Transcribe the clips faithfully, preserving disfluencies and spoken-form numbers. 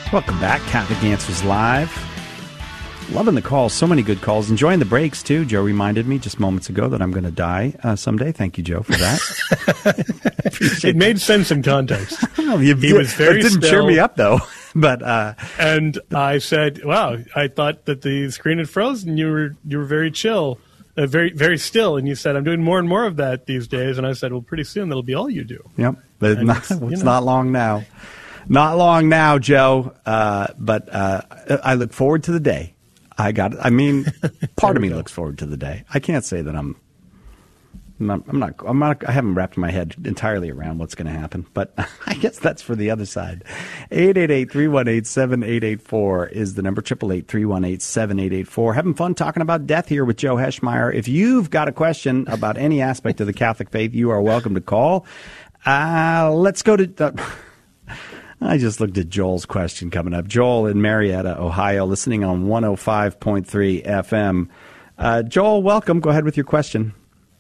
Welcome back, Catholic Answers Live. Loving the calls, so many good calls. Enjoying the breaks, too. Joe reminded me just moments ago that I'm going to die uh, someday. Thank you, Joe, for that. It made sense in context. Well, you, he was very It didn't still, cheer me up, though. But uh, and I said, wow, I thought that the screen had frozen. You were, you were very chill, uh, very very still. And you said, I'm doing more and more of that these days. And I said, well, pretty soon that'll be all you do. Yep. But And not, it's, it's you know. not long now. Not long now, Joe. Uh, but uh, I look forward to the day. I got it. I mean, part of me looks forward to the day. I can't say that I'm, I'm not, I'm not, I'm not, I haven't wrapped my head entirely around what's going to happen, but I guess that's for the other side. eight eight eight, three one eight, seven eight eight four is the number, eight eight eight, three one eight, seven eight eight four. Having fun talking about death here with Joe Heschmeyer. If you've got a question about any aspect of the Catholic faith, you are welcome to call. Uh, let's go to... The, I just looked at Joel's question coming up. Joel in Marietta, Ohio, listening on one oh five point three F M. Uh, Joel, welcome. Go ahead with your question.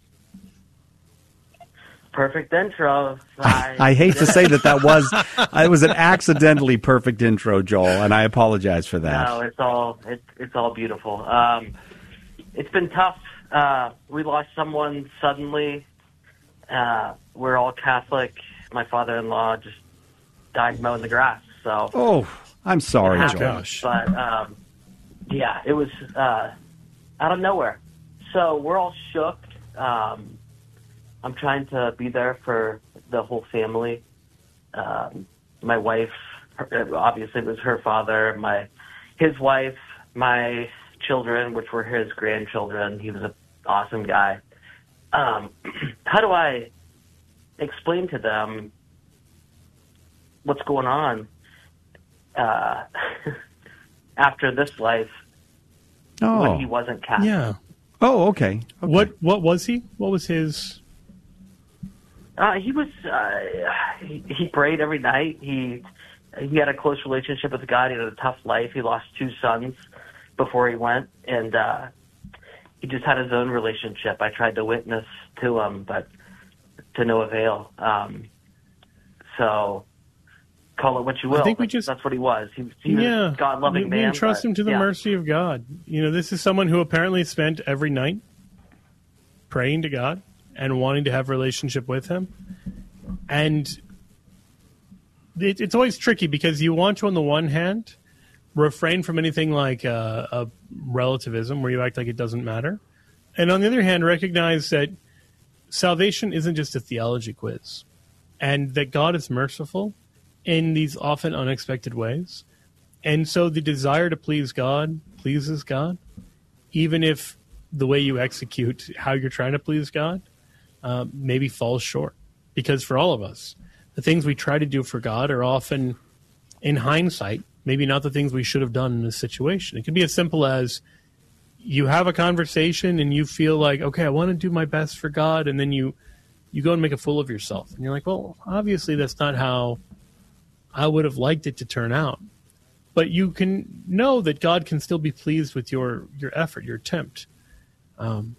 Perfect intro. I, I hate to say that that was it was an accidentally perfect intro, Joel, and I apologize for that. No, it's all it's it's all beautiful. Um, it's been tough. Uh, we lost someone suddenly. Uh, we're all Catholic. My father-in-law just died mowing the grass. So oh, I'm sorry, happened, Joel. Gosh. But um, yeah, it was uh, out of nowhere. So we're all shook. Um, I'm trying to be there for the whole family. Um, my wife, her, obviously, it was her father. My his wife, my children, which were his grandchildren. He was an awesome guy. Um, how do I explain to them what's going on uh, after this life Oh, when he wasn't Catholic? Yeah. oh, okay. okay. What What was he? What was his? Uh, he was uh, he, he prayed every night. He he had a close relationship with God. He had a tough life. He lost two sons before he went, and uh, he just had his own relationship. I tried to witness to him, but to no avail. Um, so call it what you will. I think we That's- just- that's what he was. He, he was Yeah. a God-loving we, man. We entrust but, him to the yeah. mercy of God. You know, this is someone who apparently spent every night praying to God and wanting to have a relationship with him. And it, it's always tricky because you want to, on the one hand, refrain from anything like uh, a relativism where you act like it doesn't matter. And on the other hand, recognize that salvation isn't just a theology quiz and that God is merciful in these often unexpected ways. And so the desire to please God pleases God, even if the way you execute how you're trying to please God uh, maybe falls short. Because for all of us, the things we try to do for God are often, in hindsight, maybe not the things we should have done in this situation. It can be as simple as you have a conversation and you feel like, okay, I want to do my best for God, and then you, you go and make a fool of yourself. And you're like, well, obviously that's not how I would have liked it to turn out. But you can know that God can still be pleased with your, your effort, your attempt. Um,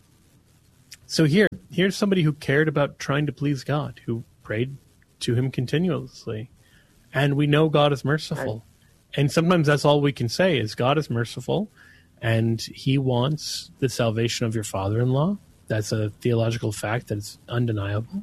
so here, here's somebody who cared about trying to please God, who prayed to him continuously. And we know God is merciful. And sometimes that's all we can say is God is merciful, and he wants the salvation of your father-in-law. That's a theological fact that is undeniable.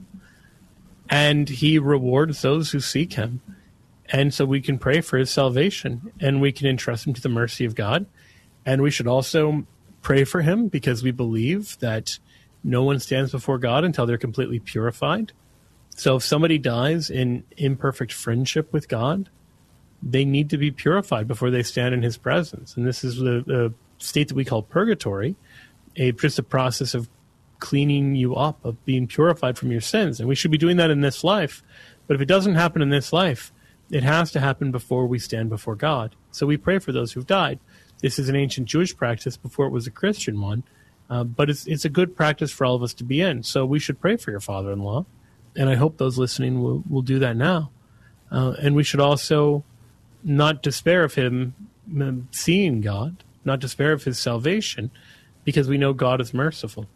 And he rewards those who seek him. And so we can pray for his salvation, and we can entrust him to the mercy of God. And we should also pray for him because we believe that no one stands before God until they're completely purified. So if somebody dies in imperfect friendship with God, they need to be purified before they stand in his presence. And this is the, the state that we call purgatory, a, just a process of cleaning you up, of being purified from your sins. And we should be doing that in this life. But if it doesn't happen in this life, it has to happen before we stand before God. So we pray for those who've died. This is an ancient Jewish practice before it was a Christian one. Uh, but it's it's a good practice for all of us to be in. So we should pray for your father-in-law. And I hope those listening will, will do that now. Uh, and we should also not despair of him seeing God, not despair of his salvation, because we know God is merciful.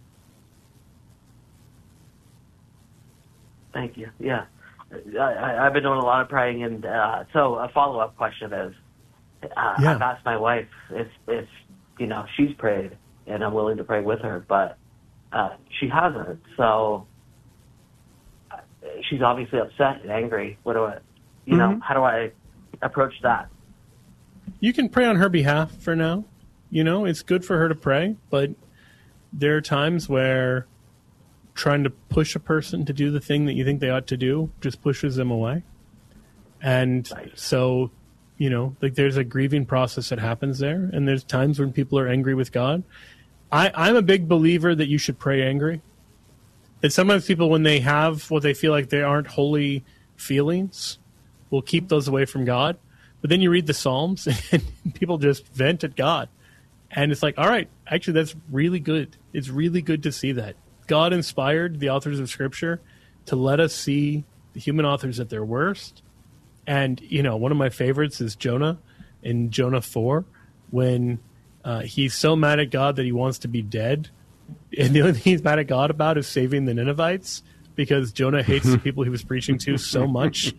Thank you. Yeah. I, I, I've been doing a lot of praying, and uh, so a follow-up question is, Uh, Yeah. I've asked my wife if, if, you know, she's prayed, and I'm willing to pray with her, but uh, she hasn't. So uh, she's obviously upset and angry. What do I, you know, Mhm. how do I approach that? You can pray on her behalf for now. You know, it's good for her to pray, but there are times where trying to push a person to do the thing that you think they ought to do just pushes them away. And Right. so, you know, like there's a grieving process that happens there, and there's times when people are angry with God. I, I'm a big believer that you should pray angry. That sometimes people, when they have what they feel like they aren't holy feelings, will keep those away from God. But then you read the Psalms, and people just vent at God. And it's like, all right, actually, that's really good. It's really good to see that. God inspired the authors of Scripture to let us see the human authors at their worst. And, you know, one of my favorites is Jonah in Jonah four, when uh, he's so mad at God that he wants to be dead. And the only thing he's mad at God about is saving the Ninevites, because Jonah hates the people he was preaching to so much.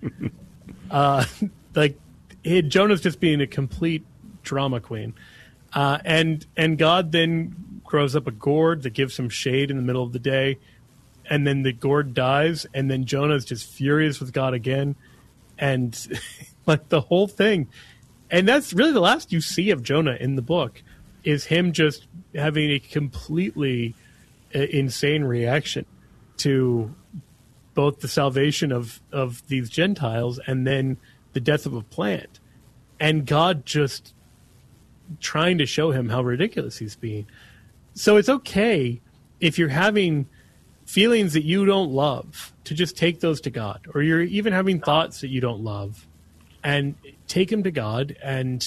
Uh, like, it, Jonah's just being a complete drama queen. Uh, and and God then grows up a gourd that gives him shade in the middle of the day, and then the gourd dies, and then Jonah's just furious with God again, and like the whole thing. And that's really the last you see of Jonah in the book, is him just having a completely uh, insane reaction to both the salvation of, of these Gentiles and then the death of a plant. And God just trying to show him how ridiculous he's being. So it's okay if you're having feelings that you don't love to just take those to God, or you're even having thoughts that you don't love, and take them to God, and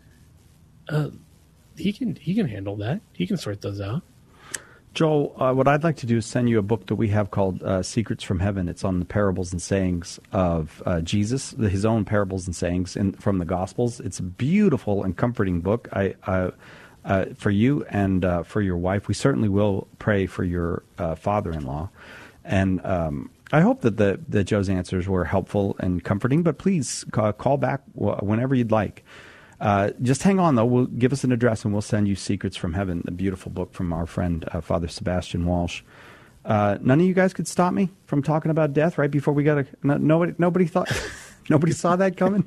uh, he can he can handle that. He can sort those out. Joel, uh, what I'd like to do is send you a book that we have called uh, Secrets from Heaven. It's on the parables and sayings of uh, Jesus, his own parables and sayings in, from the Gospels. It's a beautiful and comforting book. I, uh, uh, for you and uh, for your wife, we certainly will pray for your uh, father-in-law. And um, I hope that the that Joe's answers were helpful and comforting. But please call, call back whenever you'd like. Uh, just hang on, though. We'll give us an address, and we'll send you Secrets from Heaven, the beautiful book from our friend, uh, Father Sebastian Walsh. Uh, none of you guys could stop me from talking about death right before we got a... No, nobody, nobody thought... nobody saw that coming?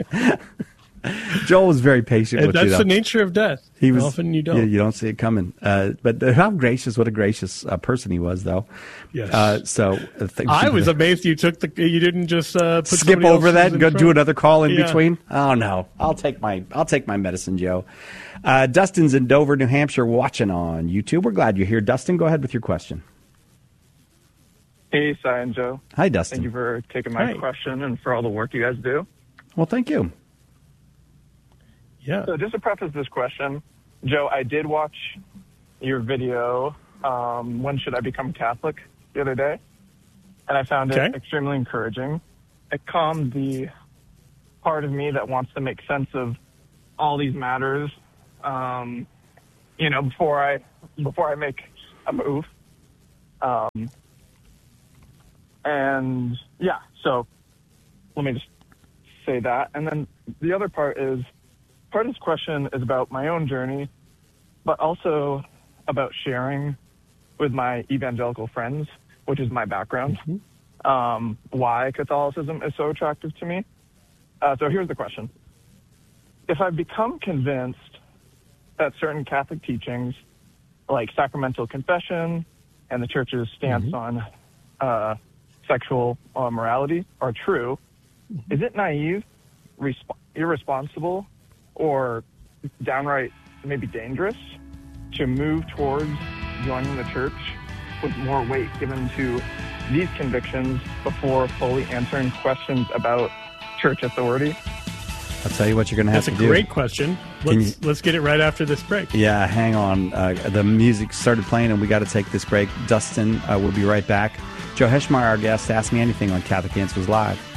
Joel was very patient And with that's you, though. the nature of death. He was, Often you don't. Yeah, you don't see it coming. Uh, but how gracious, what a gracious uh, person he was, though. Yes. Uh, so uh, thank I you for was that. amazed you took the. You didn't just uh, put Skip somebody over else's that and in go front. do another call in Yeah. between. Oh no, I'll take my I'll take my medicine, Joe. Uh, Dustin's in Dover, New Hampshire, watching on YouTube. We're glad you're here, Dustin. Go ahead with your question. Hey, Cy and Joe. Hi, Dustin. Thank you for taking my Hi. question and for all the work you guys do. Well, thank you. Yeah. So just to preface this question, Joe, I did watch your video, um, When Should I Become Catholic, the other day, and I found it Okay. extremely encouraging. It calmed the part of me that wants to make sense of all these matters, um, you know, before I before I make a move. Um, and, yeah, so let me just say that. And then the other part is, part of this question is about my own journey, but also about sharing with my evangelical friends, which is my background, Mm-hmm. um, why Catholicism is so attractive to me. Uh, so here's the question. If I've become convinced that certain Catholic teachings, like sacramental confession and the Church's stance Mm-hmm. on uh, sexual uh, morality, are true, Mm-hmm. is it naive, resp- irresponsible, or downright maybe dangerous to move towards joining the Church with more weight given to these convictions before fully answering questions about Church authority? I'll tell you what you're going to have That's to a do. great question. Can Let's, let's get it right after this break. Yeah, hang on. Uh, the music started playing, and we got to take this break. Dustin, uh, we'll be right back. Joe Heschmeyer, our guest, Ask Me Anything on Catholic Answers Live.